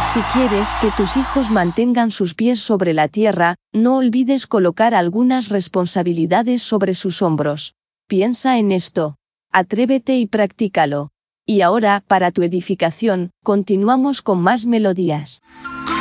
Si quieres que tus hijos mantengan sus pies sobre la tierra, no olvides colocar algunas responsabilidades sobre sus hombros. Piensa en esto. Atrévete y practícalo. Y ahora, para tu edificación, continuamos con más melodías.